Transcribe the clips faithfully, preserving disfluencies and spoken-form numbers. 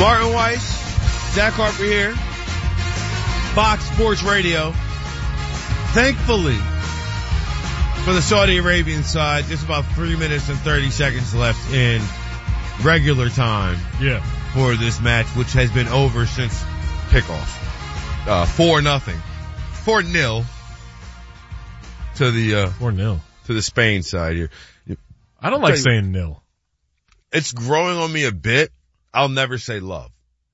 Martin Weiss, Zach Harper here, Fox Sports Radio. Thankfully, for the Saudi Arabian side, just about three minutes and thirty seconds left in regular time. Yeah. For this match, which has been over since kickoff. Uh, four nothing, four nil to the uh, four nil to the Spain side here. I don't like saying nil. It's growing on me a bit. I'll never say love.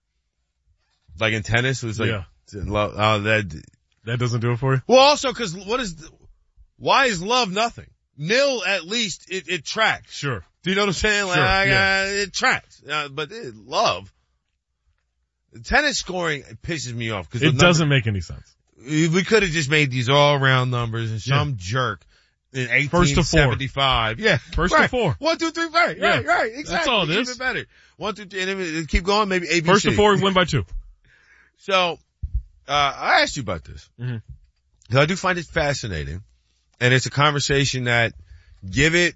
Like in tennis, it was like, yeah. love, oh, that, that doesn't do it for you? Well, also, cause what is, why is love nothing? Nil, at least, it, it tracks. Sure. Do you know what I'm saying? Like, sure, I, yeah. uh, it tracks. Uh, but it, love. Tennis scoring pisses me off. Cause it number, doesn't make any sense. We could have just made these all round numbers and some yeah. jerk in eighteen seventy-five. Yeah. First right. to four. One, two, three, right. Yeah. Right, right. Exactly. That's all it keep is. It better. One, two, three, and then keep going, maybe A B C. First to four, win by two. So, uh, I asked you about this. Mm-hmm. I do find it fascinating. And it's a conversation that give it,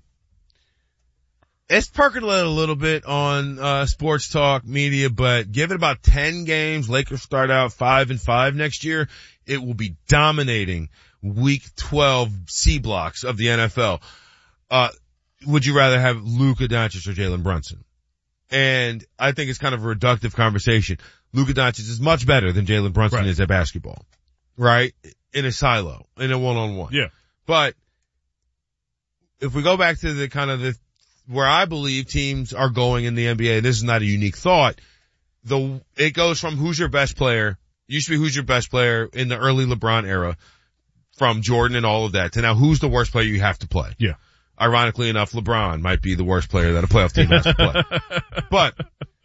it's percolated a little bit on, uh, sports talk media, but give it about ten games. Lakers start out five and five next year. It will be dominating week twelve C blocks of the N F L. Uh, would you rather have Luka Doncic or Jalen Brunson? And I think it's kind of a reductive conversation. Luka Doncic is much better than Jalen Brunson right. is at basketball. Right? In a silo. In a one-on-one. Yeah. But if we go back to the kind of the, where I believe teams are going in the N B A, this is not a unique thought. The, it goes from who's your best player, used to be who's your best player in the early LeBron era, from Jordan and all of that, to now who's the worst player you have to play. Yeah. Ironically enough, LeBron might be the worst player that a playoff team has to play. But,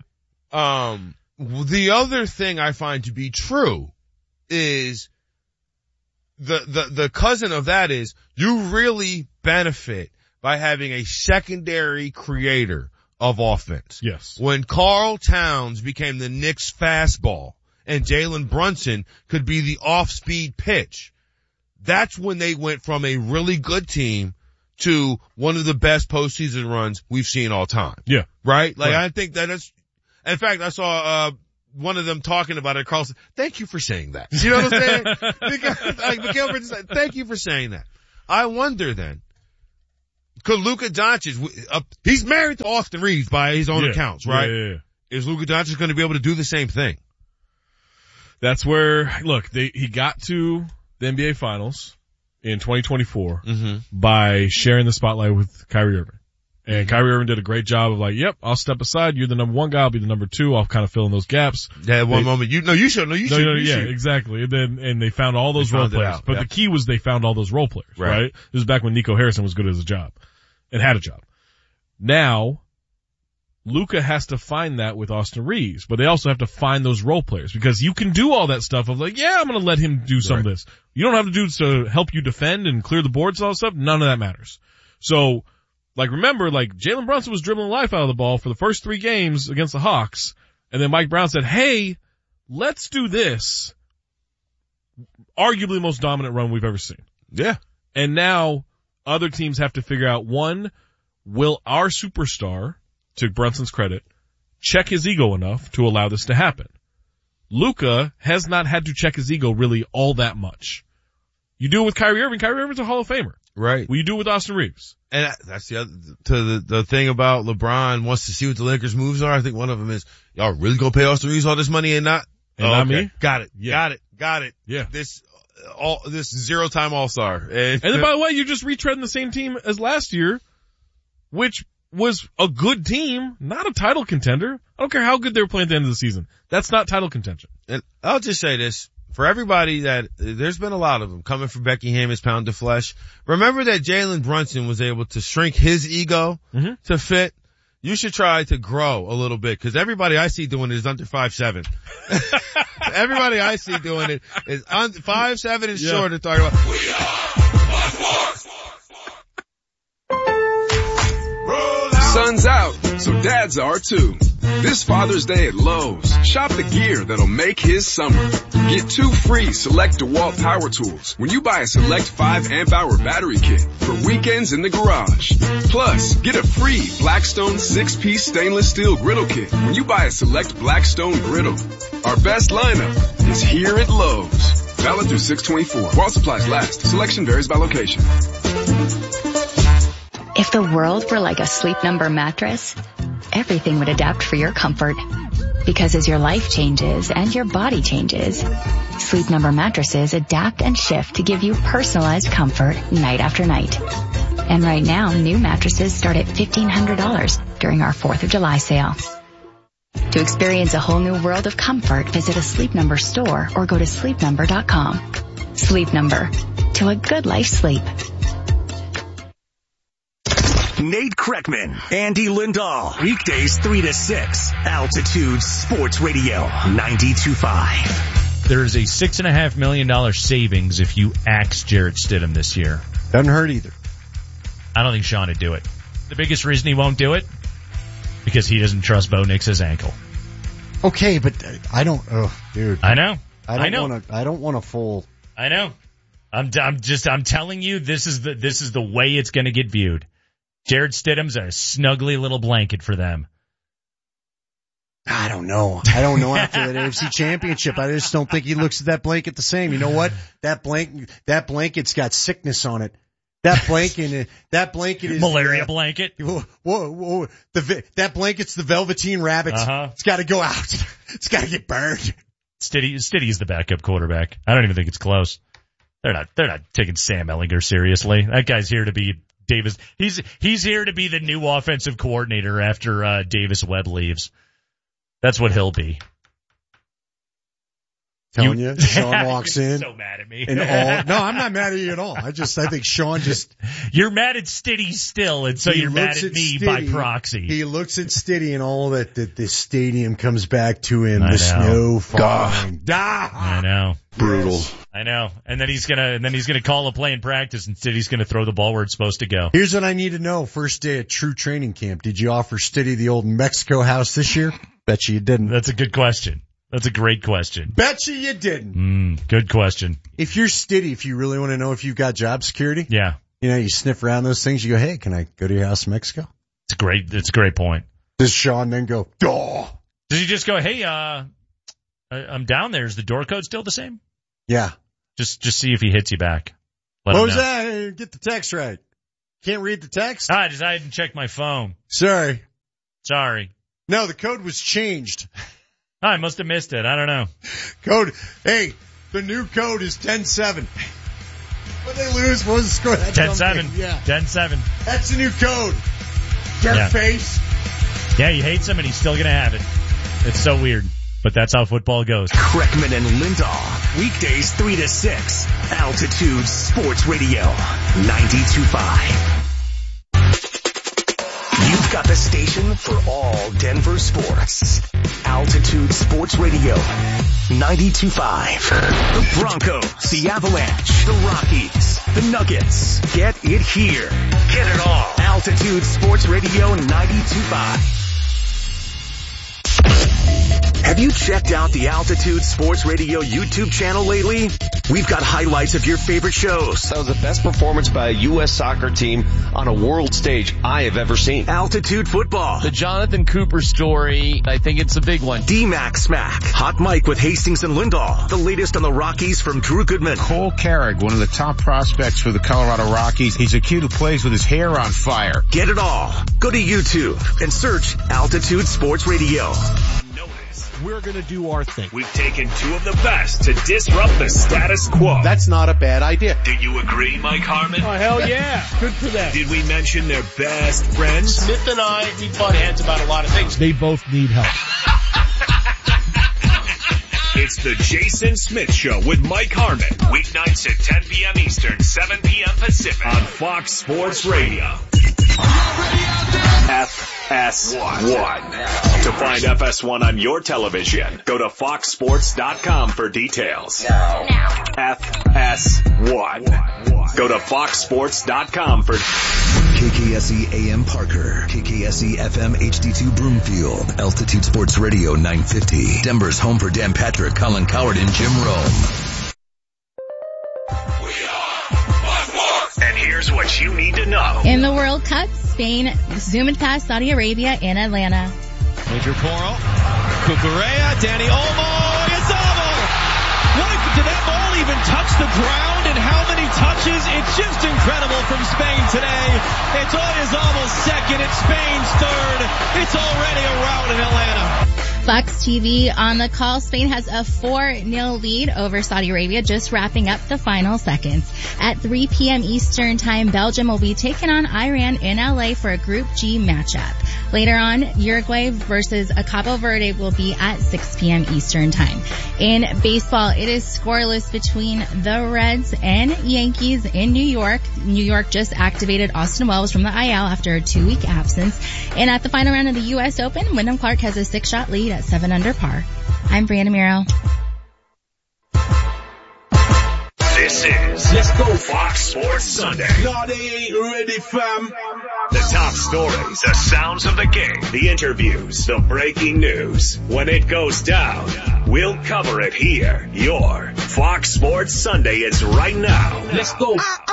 um, the other thing I find to be true is the, the, the cousin of that is you really benefit by having a secondary creator of offense. Yes. When Karl Towns became the Knicks fastball and Jalen Brunson could be the off-speed pitch, that's when they went from a really good team to one of the best postseason runs we've seen all time. Yeah. Right? Like, right. I think that is, in fact, I saw, uh, one of them talking about it. Carlson, thank you for saying that. You know what I'm saying? Because, like, Mikhail Bridges said, thank you for saying that. I wonder then, could Luka Doncic, uh, he's married to Austin Reeves by his own yeah. accounts, right? Yeah, yeah, yeah. Is Luka Doncic going to be able to do the same thing? That's where, look, they, he got to the N B A Finals in twenty twenty-four mm-hmm. by sharing the spotlight with Kyrie Irving. And mm-hmm. Kyrie Irving did a great job of like, yep, I'll step aside. You're the number one guy. I'll be the number two. I'll kind of fill in those gaps. That one they, moment, you, no, you should, no, you no, should. No, you yeah, should. exactly. And then, and they found all those they role players. Out, but yeah. the key was they found all those role players, right. right? This was back when Nico Harrison was good at his job and had a job. Now, Luka has to find that with Austin Reeves, but they also have to find those role players because you can do all that stuff of like, yeah, I'm going to let him do some right. of this. You don't have to do it to help you defend and clear the boards and all that stuff. None of that matters. So, like, remember, like, Jalen Brunson was dribbling the life out of the ball for the first three games against the Hawks, and then Mike Brown said, hey, let's do this. Arguably the most dominant run we've ever seen. Yeah. And now other teams have to figure out, one, will our superstar, to Brunson's credit, check his ego enough to allow this to happen? Luka has not had to check his ego really all that much. You do it with Kyrie Irving. Kyrie Irving's a Hall of Famer. Right. Will you do it with Austin Reeves? And that's the other, to the, the thing about LeBron wants to see what the Lakers moves are. I think one of them is, y'all really gonna pay Austin Reeves all this money and not? And oh, not okay. me? Got it. Yeah. Got it. Got it. Yeah. This, all, this zero time all-star. And, and then by the way, you're just retreading the same team as last year, which was a good team, not a title contender. I don't care how good they were playing at the end of the season. That's not title contention. And I'll just say this. For everybody that, there's been a lot of them coming from Becky Hammon's Pound of Flesh. Remember that Jalen Brunson was able to shrink his ego mm-hmm. to fit? You should try to grow a little bit because everybody I see doing it is under five seven. Everybody I see doing it is un- five seven and yeah. shorter. Talking about, we are Sun's out, so dads are too. This Father's Day at Lowe's, shop the gear that'll make his summer. Get two free Select DeWalt power tools when you buy a Select five amp hour battery kit for weekends in the garage. Plus, get a free Blackstone six piece stainless steel griddle kit when you buy a Select Blackstone griddle. Our best lineup is here at Lowe's. Valid through six twenty-four. While supplies last. Selection varies by location. If the world were like a Sleep Number mattress, everything would adapt for your comfort. Because as your life changes and your body changes, Sleep Number mattresses adapt and shift to give you personalized comfort night after night. And right now, new mattresses start at fifteen hundred dollars during our fourth of July sale. To experience a whole new world of comfort, visit a Sleep Number store or go to sleep number dot com. Sleep Number. To a good life sleep. Nate Kreckman, Andy Lindahl, weekdays three to six, Altitude Sports Radio, ninety-two point five. There's a six and a half million dollar savings if you axe Jarrett Stidham this year. Doesn't hurt either. I don't think Sean would do it. The biggest reason he won't do it, because he doesn't trust Bo Nix's ankle. Okay, but I don't, oh, dude. I know. I don't I know. want to, I don't want to full. I know. I'm, I'm just, I'm telling you, this is the, this is the way it's going to get viewed. Jarrett Stidham's a snuggly little blanket for them. I don't know. I don't know after that A F C Championship. I just don't think he looks at that blanket the same. You know what? That blanket, that blanket's got sickness on it. That blanket, that blanket is malaria uh, blanket. Whoa, whoa, whoa. The that blanket's the Velveteen Rabbit. Uh-huh. It's got to go out. It's got to get burned. Stiddy, Stiddy's the backup quarterback. I don't even think it's close. They're not. They're not taking Sam Ehlinger seriously. That guy's here to be Davis. He's he's here to be the new offensive coordinator after uh, Davis Webb leaves. That's what he'll be. Telling you, you Sean walks in. So mad at me. And all, no, I'm not mad at you at all. I just, I think Sean just. You're mad at Stiddy still, and so you're mad at, at me Stiddy, by proxy. He looks at Stiddy and all that, that the stadium comes back to him. I the know. snow falling. I know. Brutal. Yes. I know. And then he's gonna, and then he's gonna call a play in practice, and Stiddy's gonna throw the ball where it's supposed to go. Here's what I need to know. First day at true training camp. Did you offer Stiddy the old Mexico house this year? Bet you you didn't. That's a good question. That's a great question. Bet you you didn't. Mm, good question. If you're Stiddy, if you really want to know if you've got job security, yeah, you know, you sniff around those things. You go, hey, can I go to your house in Mexico? It's a great. It's a great point. Does Sean then go, duh? Does he just go, hey, uh, I'm down there. Is the door code still the same? Yeah. Just, just see if he hits you back. Let what was that? Get the text right. Can't read the text? Ah, I just I didn't check my phone. Sorry. Sorry. No, the code was changed. I must have missed it. I don't know. Code. Hey, the new code is ten seven. When they lose, what was the score? ten seven. Yeah. ten seven. That's the new code. Dirt yeah. face. Yeah, he hates him and he's still going to have it. It's so weird. But that's how football goes. Kreckman and Lindahl. Weekdays three to six. Altitude Sports Radio. ninety-two point five. You've got the station for all Denver sports. Altitude Sports Radio. ninety-two point five. The Broncos, the Avalanche, the Rockies, the Nuggets. Get it here. Get it all. Altitude Sports Radio ninety-two point five. Have you checked out the Altitude Sports Radio YouTube channel lately? We've got highlights of your favorite shows. That was the best performance by a U S soccer team on a world stage I have ever seen. Altitude Football. The Jonathan Cooper story, I think it's a big one. D-Mac Smack. Hot Mike with Hastings and Lindahl. The latest on the Rockies from Drew Goodman. Cole Carrick, one of the top prospects for the Colorado Rockies. He's a kid who plays with his hair on fire. Get it all. Go to YouTube and search Altitude Sports Radio. We're going to do our thing. We've taken two of the best to disrupt the status quo. That's not a bad idea. Do you agree, Mike Harmon? Oh, hell yeah. Good for them. Did we mention their best friends? Smith and I, we butt heads about a lot of things. They both need help. It's the Jason Smith Show with Mike Harmon. Weeknights at ten p.m. Eastern, seven p.m. Pacific on Fox Sports Radio. F S one. To find F S one on your television, go to fox sports dot com for details. Now. F S one. Go to fox sports dot com for K K S E A M Parker, K K S E F M H D two Broomfield, Altitude Sports Radio nine fifty, Denver's home for Dan Patrick, Colin Coward, and Jim Rome. And here's what you need to know. In the World Cup, Spain zoomed past Saudi Arabia in Atlanta. Major Coral, Cucurella, Dani Olmo, Oyazabal! What if, did that ball even touch the ground, and how many touches? It's just incredible from Spain today. It's Oyarzabal second, it's Spain's third. It's already a rout in Atlanta. Fox T V on the call. Spain has a four nil lead over Saudi Arabia, just wrapping up the final seconds. At three p.m. Eastern Time, Belgium will be taking on Iran in L A for a Group G matchup. Later on, Uruguay versus Cabo Verde will be at six p.m. Eastern Time. In baseball, it is scoreless between the Reds and Yankees in New York. New York just activated Austin Wells from the I L after a two-week absence. And at the final round of the U S Open, Wyndham Clark has a six-shot lead at seven under par. I'm Brianna Miro. This is Let's Go Fox Sports Sunday. No, they ain't ready, fam. The top stories, the sounds of the game, the interviews, the breaking news. When it goes down, we'll cover it here. Your Fox Sports Sunday is right now. Let's go.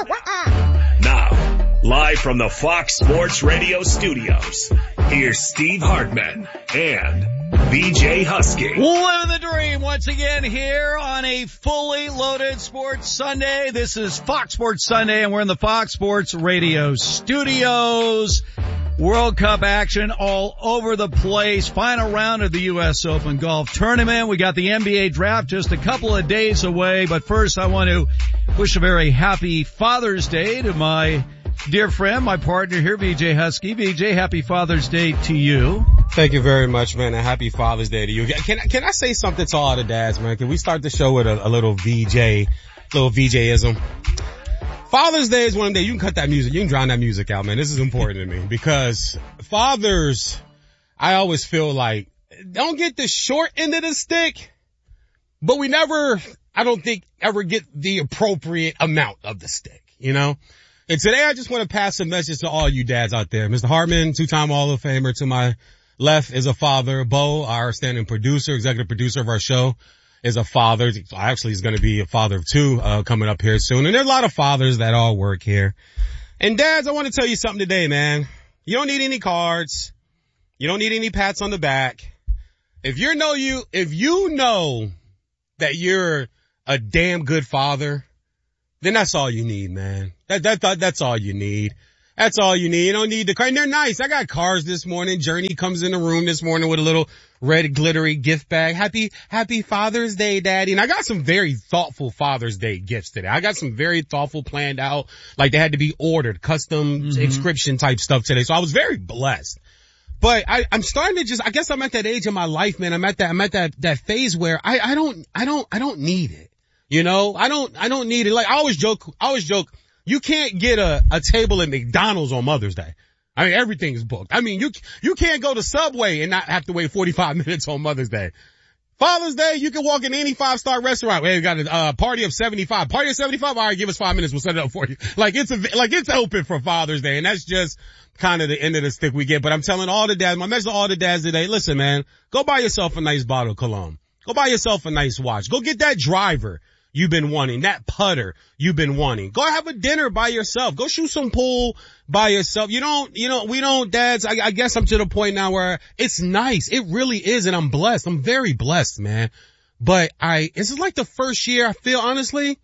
Now, live from the Fox Sports Radio studios, here's Steve Hartman and B J Husky. Living the dream once again here on a fully loaded Sports Sunday. This is Fox Sports Sunday, and we're in the Fox Sports Radio studios. World Cup action all over the place. Final round of the U S Open Golf Tournament. We got the N B A draft just a couple of days away. But first, I want to wish a very happy Father's Day to my dear friend, my partner here, B J Husky. B J, happy Father's Day to you. Thank you very much, man, and happy Father's Day to you. Can can I say something to all the dads, man? Can we start the show with a, a little V J, little VJism? Father's Day is one day you can cut that music, you can drown that music out, man. This is important to me because fathers, I always feel like, don't get the short end of the stick, but we never, I don't think, ever get the appropriate amount of the stick, you know? And today I just want to pass a message to all you dads out there. Mister Hartman, two-time Hall of Famer, to my left is a father. Bo, our standing producer, executive producer of our show, is a father. Actually, he's going to be a father of two uh, coming up here soon. And there's a lot of fathers that all work here. And dads, I want to tell you something today, man. You don't need any cards. You don't need any pats on the back. If you know you, if you know that you're a damn good father, then that's all you need, man. That, that, that, that's all you need. That's all you need. You don't need the car. And they're nice. I got cars this morning. Journey comes in the room this morning with a little red glittery gift bag. Happy, happy Father's Day, Daddy. And I got some very thoughtful Father's Day gifts today. I got some very thoughtful planned out, like they had to be ordered, custom mm-hmm. inscription type stuff today. So I was very blessed. But I, I'm starting to just, I guess I'm at that age of my life, man. I'm at that, I'm at that, that phase where I, I don't, I don't, I don't need it. You know, I don't, I don't need it. Like I always joke, I always joke, you can't get a, a table at McDonald's on Mother's Day. I mean, everything's booked. I mean, you, you can't go to Subway and not have to wait forty-five minutes on Mother's Day. Father's Day, you can walk in any five-star restaurant. Hey, we got a uh, party of seventy-five. Party of seventy-five? All right, give us five minutes. We'll set it up for you. Like it's a, like it's open for Father's Day. And that's just kind of the end of the stick we get. But I'm telling all the dads, my message to all the dads today, listen, man, go buy yourself a nice bottle of cologne. Go buy yourself a nice watch. Go get that driver you've been wanting, that putter you've been wanting. Go have a dinner by yourself. Go shoot some pool by yourself. You don't, you know, we don't, dads, I, I guess I'm to the point now where it's nice. It really is. And I'm blessed. I'm very blessed, man. But I, this is like the first year I feel, honestly,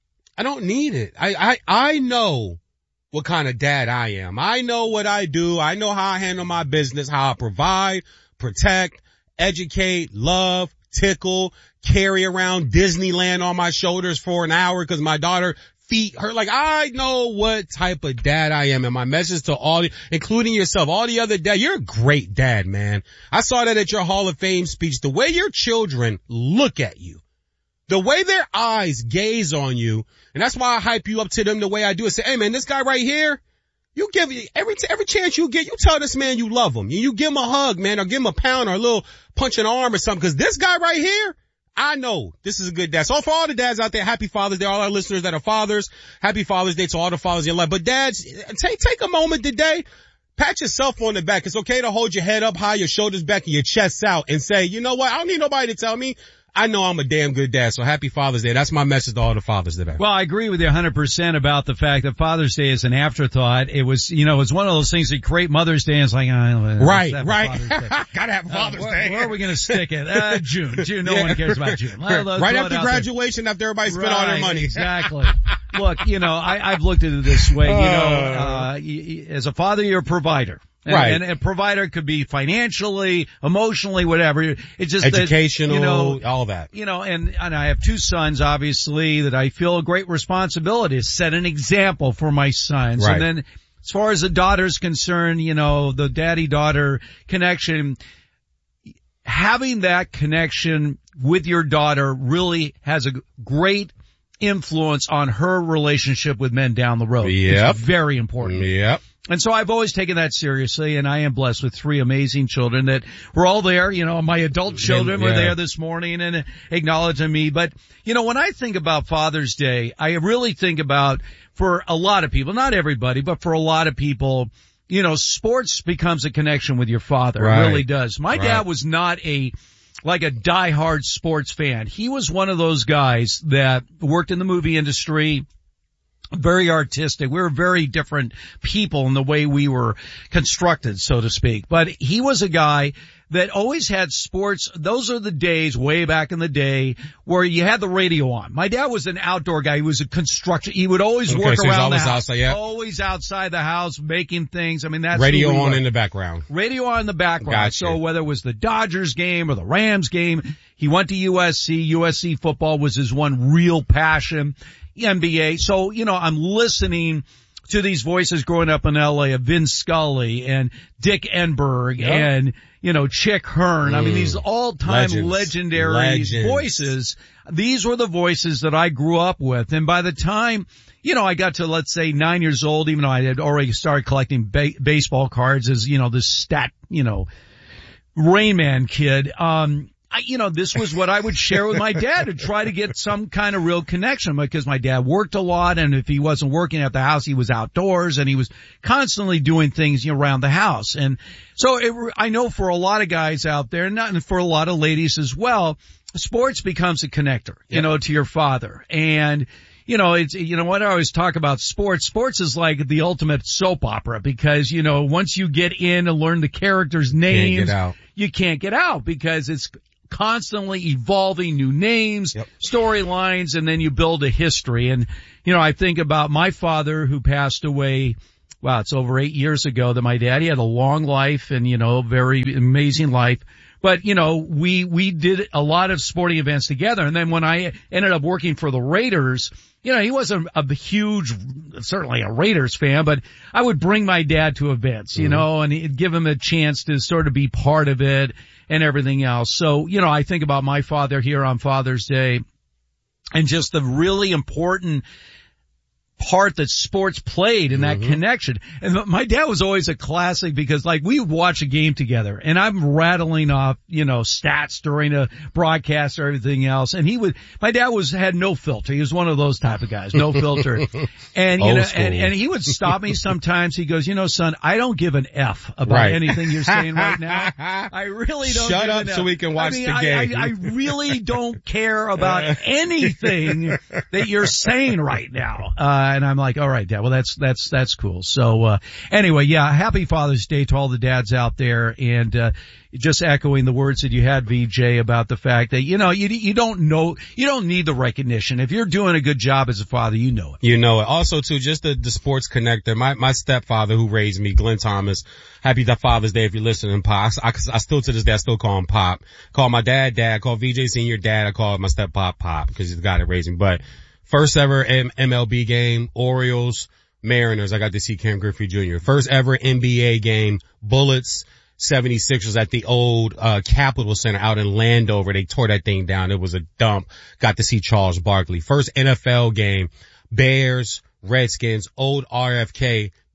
I don't need it. I, I, I know what kind of dad I am. I know what I do. I know how I handle my business, how I provide, protect, educate, love, tickle, carry around Disneyland on my shoulders for an hour because my daughter feet hurt. Like, I know what type of dad I am. And my message to all, including yourself, all the other dads, you're a great dad, man. I saw that at your Hall of Fame speech. The way your children look at you, the way their eyes gaze on you, and that's why I hype you up to them the way I do it. Say, hey, man, this guy right here, you give every every chance you get, you tell this man you love him. You, you give him a hug, man, or give him a pound or a little punch in the arm or something. Because this guy right here, I know this is a good dad. So for all the dads out there, happy Father's Day. All our listeners that are fathers, happy Father's Day to all the fathers in your life. But dads, take, take a moment today. Pat yourself on the back. It's okay to hold your head up high, your shoulders back, and your chest out and say, you know what? I don't need nobody to tell me. I know I'm a damn good dad. So happy Father's Day. That's my message to all the fathers today. Well, I agree with you one hundred percent about the fact that Father's Day is an afterthought. It was, you know, it was one of those things that create Mother's Day and it's like, oh, right, right. Gotta have Father's uh, Day. Where, where are we going to stick it? Uh, June. June. No yeah. one cares about June. Let, right after graduation, there. after everybody spent right, all their money. Exactly. Look, you know, I, I've looked at it this way. You know, uh, as a father, you're a provider. And, right. And a provider could be financially, emotionally, whatever. It's just educational, that, you know, all that. You know, and, and I have two sons, obviously, that I feel a great responsibility to set an example for my sons. Right. And then as far as the daughter's concerned, you know, the daddy-daughter connection, having that connection with your daughter really has a great influence on her relationship with men down the road. Yep. It's very important. Yep. And so I've always taken that seriously, and I am blessed with three amazing children that were all there. You know, my adult children yeah. were there this morning and acknowledging me. But, you know, when I think about Father's Day, I really think about, for a lot of people, not everybody, but for a lot of people, you know, sports becomes a connection with your father. Right. It really does. My right. dad was not a, like a diehard sports fan. He was one of those guys that worked in the movie industry, very artistic. We were very different people in the way we were constructed, so to speak. But he was a guy that always had sports. Those are the days way back in the day where you had the radio on. My dad was an outdoor guy. He was a construction. He would always okay, work so around always the house. Outside, yeah. Always outside the house making things. I mean, that's radio on were. in the background. Radio on in the background. Gotcha. So whether it was the Dodgers game or the Rams game, he went to U S C. U S C football was his one real passion. N B A. So, you know, I'm listening to these voices growing up in L A of Vince Scully and Dick Enberg yep. and, you know, Chick Hearn. Mm. I mean, these all-time Legends. legendary Legends. voices. These were the voices that I grew up with. And by the time, you know, I got to, let's say, nine years old, even though I had already started collecting ba- baseball cards as, you know, this stat, you know, Rain Man kid, um, I, you know, this was what I would share with my dad to try to get some kind of real connection, because my dad worked a lot, and if he wasn't working at the house, he was outdoors, and he was constantly doing things, you know, around the house. And so it, I know for a lot of guys out there, not and for a lot of ladies as well, sports becomes a connector, you yeah. know, to your father. And you know, it's, you know what I always talk about sports. Sports is like the ultimate soap opera, because, you know, once you get in and learn the characters' names, can't get out. you can't get out, because it's constantly evolving, new names, yep. storylines, and then you build a history. And, you know, I think about my father who passed away, wow, it's over eight years ago, that my dad, he had a long life and, you know, very amazing life. But, you know, we, we did a lot of sporting events together. And then when I ended up working for the Raiders, you know, he wasn't a huge, certainly a Raiders fan, but I would bring my dad to events, you mm-hmm. know, and it'd give him a chance to sort of be part of it and everything else. So, you know, I think about my father here on Father's Day and just the really important part that sports played in that mm-hmm. connection. And my dad was always a classic, because like we would watch a game together and I'm rattling off, you know, stats during a broadcast or everything else. And he would, my dad was, had no filter. He was one of those type of guys, no filter. And, you know, and, and he would stop me sometimes. He goes, you know, son, I don't give an F about right. anything you're saying right now. I really don't Shut give up an F. so we can watch I mean, the I, game. I, I really don't care about anything that you're saying right now. Uh, and I'm like, all right, Dad. Well, that's, that's, that's cool. So, uh, anyway, yeah, happy Father's Day to all the dads out there. And, uh, just echoing the words that you had, V J, about the fact that, you know, you, you don't know, you don't need the recognition. If you're doing a good job as a father, you know it. You know it. Also, too, just the, the sports connector. My, my stepfather who raised me, Glenn Thomas, happy Father's Day if you're listening, Pop. I, I still, to this day, I still call him Pop. Call my dad, Dad. I call V J Senior Dad. I call my step Pop, Pop, because he's the guy that raised me. But first ever M- MLB game, Orioles, Mariners. I got to see Ken Griffey Junior First ever N B A game, Bullets, seventy-sixers at the old, uh, Capitol Center out in Landover. They tore that thing down. It was a dump. Got to see Charles Barkley. First N F L game, Bears, Redskins, old R F K,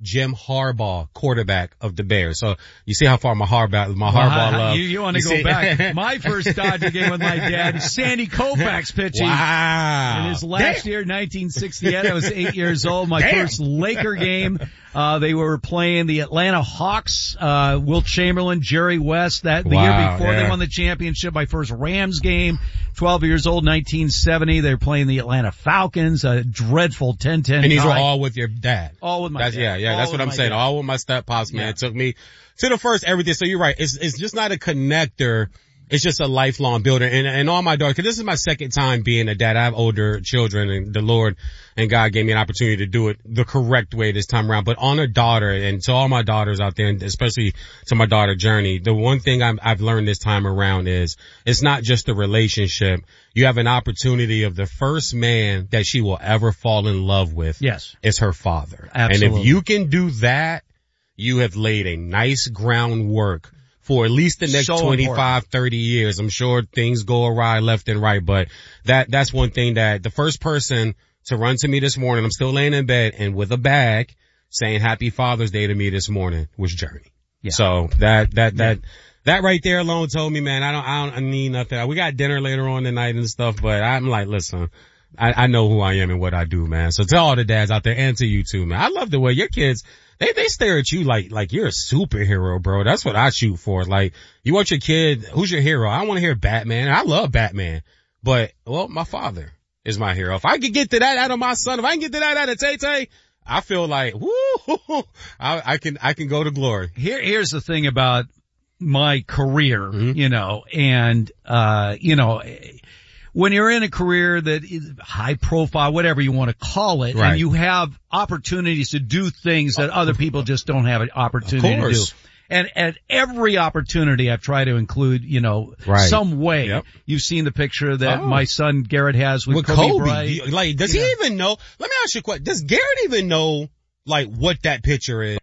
Jim Harbaugh, quarterback of the Bears. So you see how far my Harbaugh, my well, Harbaugh love. You, you want to go see? back. My first Dodger game with my dad, Sandy Koufax pitching. Wow. In his last Damn. year, nineteen sixty-eight, I was eight years old. My Damn. first Laker game, uh, they were playing the Atlanta Hawks, uh, Wilt Chamberlain, Jerry West, that, the Wow, year before yeah. they won the championship. My first Rams game, twelve years old, nineteen seventy, they were playing the Atlanta Falcons, a dreadful ten ten And these tie. were all with your dad. All with my that's, dad. Yeah, yeah, All that's with what I'm my saying. dad. All with my step pops, man. Yeah. It took me to the first everything. So you're right. It's, it's just not a connector. It's just a lifelong builder. And, and all my daughters, cause this is my second time being a dad. I have older children and the Lord and God gave me an opportunity to do it the correct way this time around. But on a daughter and to all my daughters out there, and especially to my daughter Journey, the one thing I'm, I've learned this time around is it's not just the relationship. You have an opportunity of the first man that she will ever fall in love with. Yes. Is her father. Absolutely. And if you can do that, you have laid a nice groundwork for at least the next So twenty-five, important. thirty years. I'm sure things go awry left and right, but that, that's one thing that the first person to run to me this morning, I'm still laying in bed and with a bag saying happy Father's Day to me this morning was Journey. Yeah. So that, that, that, that right there alone told me, man, I don't, I don't I need nothing. We got dinner later on tonight and stuff, but I'm like, listen, I, I know who I am and what I do, man. So to all the dads out there and to you too, man. I love the way your kids, They, they stare at you like, like you're a superhero, bro. That's what I shoot for. Like, you want your kid, who's your hero? I want to hear Batman. I love Batman, but, well, my father is my hero. If I could get to that out of my son, if I can get to that out of Tay-Tay, I feel like, woo, I, I can, I can go to glory. Here, here's the thing about my career, Mm-hmm. you know, and, uh, you know, when you're in a career that is high profile, whatever you want to call it, Right. and you have opportunities to do things that other people just don't have an opportunity Of to do. course. And at every opportunity I've tried to include, you know, Right. some way. Yep. You've seen the picture that Oh. my son Garrett has with, With Kobe, Kobe, Bryant. you- like, does You he know. even know? Let me ask you a question. Does Garrett even know, like, what that picture is?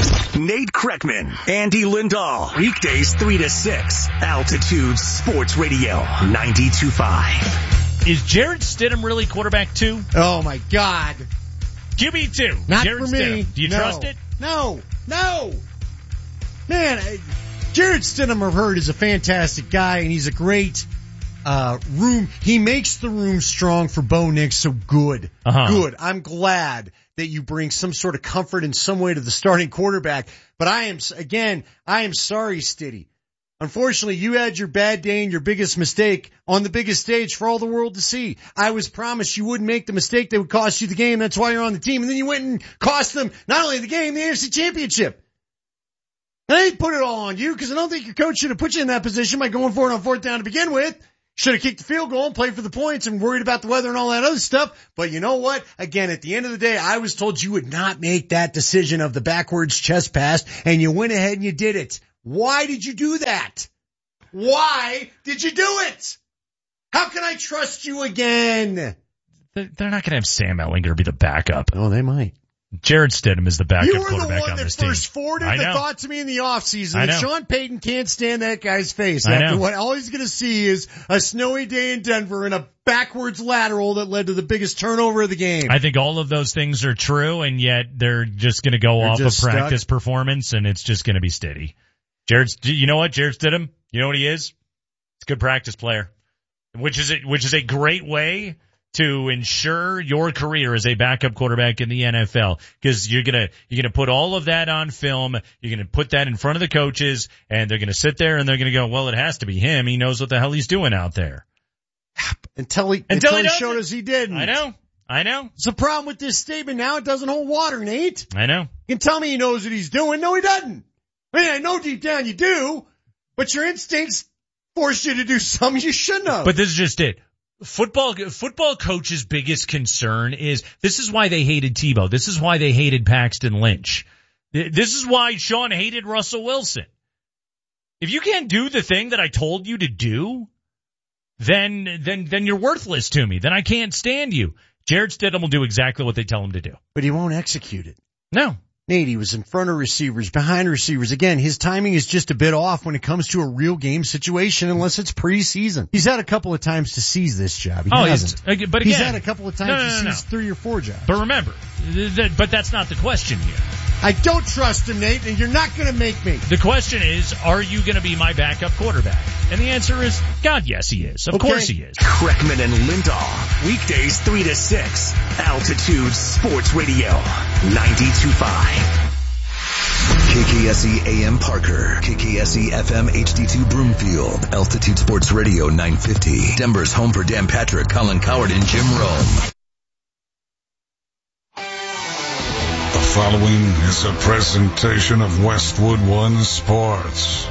Nate Kreckman, Andy Lindahl, weekdays three to six, Altitude Sports Radio, ninety-two point five. Is Jared Stidham really quarterback two? Oh my God. Q B two. Not Jared for me. Stidham. Do you No. trust it? No. No. Man, I- Jared Stidham, I've heard, is a fantastic guy, and he's a great uh room. He makes the room strong for Bo Nix, so good. Uh-huh. Good. I'm glad that you bring some sort of comfort in some way to the starting quarterback. But I am, again, I am sorry, Stiddy. Unfortunately, you had your bad day and your biggest mistake on the biggest stage for all the world to see. I was promised you wouldn't make the mistake that would cost you the game. That's why you're on the team. And then you went and cost them not only the game, the A F C Championship. And I didn't put it all on you because I don't think your coach should have put you in that position by going for it on fourth down to begin with. Should have kicked the field goal and played for the points and worried about the weather and all that other stuff. But you know what? Again, at the end of the day, I was told you would not make that decision of the backwards chest pass, and you went ahead and you did it. Why did you do that? Why did you do it? How can I trust you again? They're they're not going to have Sam Ellinger be the backup. Oh, they might. Jared Stidham is the backup You were the quarterback one on that this first team. forwarded I the know. thought to me in the offseason I that know. Sean Payton can't stand that guy's face I after know. what all he's going to see is a snowy day in Denver and a backwards lateral that led to the biggest turnover of the game. I think all of those things are true, and yet they're just going to go They're off of just stuck. practice performance, and it's just going to be steady. Jared, you know what? Jared Stidham, you know what he is? He's a good practice player, which is a, which is a great way to ensure your career as a backup quarterback in the N F L, because you're gonna you're gonna put all of that on film. You're gonna put that in front of the coaches, and they're gonna sit there and they're gonna go, "Well, it has to be him. He knows what the hell he's doing out there." Until he, Until until he he does showed it. us he didn't. I know, I know, It's a problem with this statement now. It doesn't hold water, Nate. I know. You can tell me he knows what he's doing. No, he doesn't. I mean, I know deep down you do, but your instincts force you to do something you shouldn't have. But this is just it. Football, football coach's biggest concern is, this is why they hated Tebow. This is why they hated Paxton Lynch. This is why Sean hated Russell Wilson. If you can't do the thing that I told you to do, then, then, then you're worthless to me. Then I can't stand you. Jared Stidham will do exactly what they tell him to do. But he won't execute it. No. Nate, he was in front of receivers, behind receivers. Again, his timing is just a bit off when it comes to a real game situation unless it's preseason. He's had a couple of times to seize this job. He Oh, hasn't. he's- but He's again- had a couple of times No, no, to no, seize no. three or four jobs. But remember, th- th- but that's not the question here. I don't trust him, Nate, and you're not going to make me. The question is, are you going to be my backup quarterback? And the answer is, God, yes, he is. Of Okay. course he is. Kreckman and Lindahl. Weekdays three to six. Altitude Sports Radio. ninety-two point five. K K S E A M Parker, K K S E F M H D two Broomfield, Altitude Sports Radio nine fifty, Denver's home for Dan Patrick, Colin Coward, and Jim Rome. The following is a presentation of Westwood One Sports.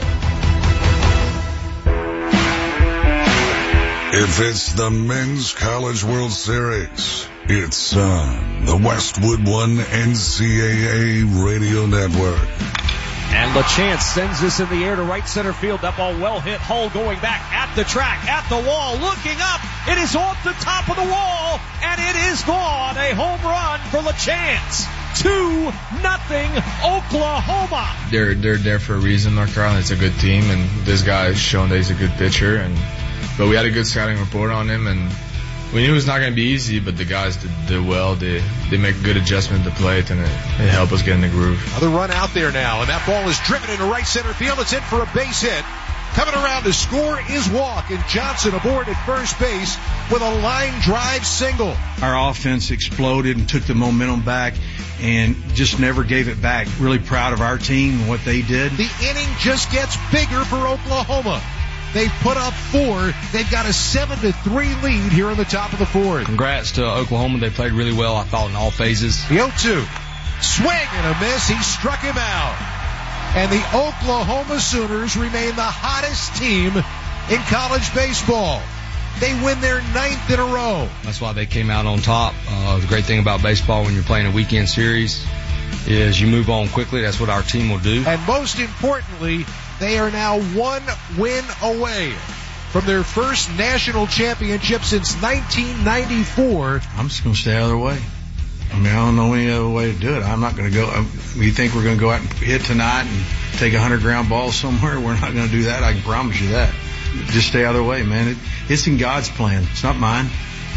If it's the Men's College World Series, it's on the Westwood One N C A A Radio Network. And LaChance sends this in the air to right center field. That ball well hit. Hull going back at the track, at the wall, looking up. It is off the top of the wall, and it is gone. A home run for LaChance. Two nothing Oklahoma. They're they're there for a reason. North Carolina's a good team, and this guy has shown that he's a good pitcher. And but we had a good scouting report on him, and we knew it was not going to be easy. But the guys did, did well. They they make a good adjustment to plate, and it, it helped us get in the groove. Another run out there now, and that ball is driven into right center field. It's in for a base hit. Coming around to score is Walk, and Johnson aboard at first base with a line drive single. Our offense exploded and took the momentum back and just never gave it back. Really proud of our team and what they did. The inning just gets bigger for Oklahoma. They put up four. They've got a seven to three lead here in the top of the fourth. Congrats to Oklahoma. They played really well, I thought, in all phases. The oh two. Swing and a miss. He struck him out. And the Oklahoma Sooners remain the hottest team in college baseball. They win their ninth in a row. That's why they came out on top. Uh, the great thing about baseball when you're playing a weekend series is you move on quickly. That's what our team will do. And most importantly, they are now one win away from their first national championship since nineteen ninety-four. I'm just going to stay out of their way. I mean, I don't know any other way to do it. I'm not going to go. Um, you think we're going to go out and hit tonight and take a hundred ground balls somewhere? We're not going to do that. I can promise you that. Just stay out of their way, man. It, it's in God's plan. It's not mine.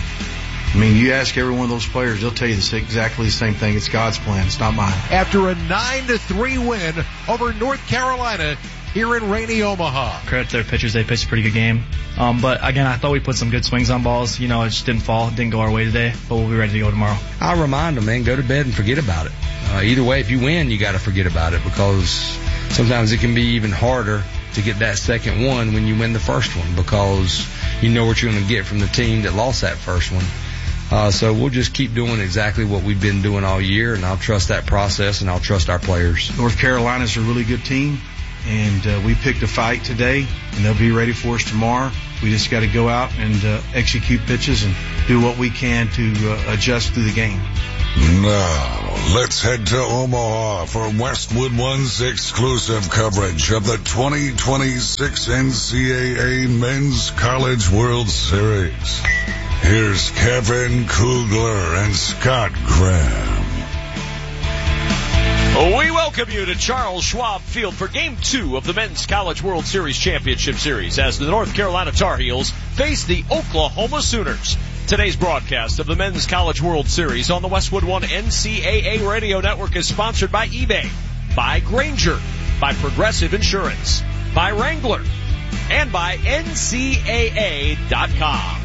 I mean, you ask every one of those players, they'll tell you the, exactly the same thing. It's God's plan. It's not mine. After a nine to three win over North Carolina here in rainy Omaha. Credit to their pitchers. They pitched a pretty good game. Um, but again, I thought we put some good swings on balls. You know, it just didn't fall. It didn't go our way today, but we'll be ready to go tomorrow. I'll remind them, man, go to bed and forget about it. Uh, either way, if you win, you got to forget about it because sometimes it can be even harder to get that second one when you win the first one because you know what you're going to get from the team that lost that first one. Uh, so we'll just keep doing exactly what we've been doing all year, and I'll trust that process, and I'll trust our players. North Carolina's a really good team, and uh, we picked a fight today, and they'll be ready for us tomorrow. We just got to go out and uh, execute pitches and do what we can to uh, adjust through the game. Now, let's head to Omaha for Westwood One's exclusive coverage of the twenty twenty-six N C A A Men's College World Series. Here's Kevin Kugler and Scott Graham. We welcome you to Charles Schwab Field for Game two of the Men's College World Series Championship Series as the North Carolina Tar Heels face the Oklahoma Sooners. Today's broadcast of the Men's College World Series on the Westwood One N C A A Radio Network is sponsored by eBay, by Grainger, by Progressive Insurance, by Wrangler, and by N C A A dot com.